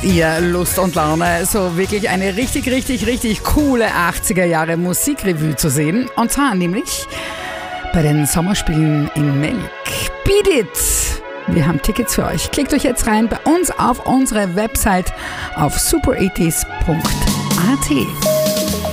ihr Lust und Laune, so wirklich eine richtig, richtig, richtig coole 80er Jahre Musikrevue zu sehen? Und zwar nämlich bei den Sommerspielen in Melk. Beat It! Wir haben Tickets für euch. Klickt euch jetzt rein bei uns auf unsere Website auf super80s.at.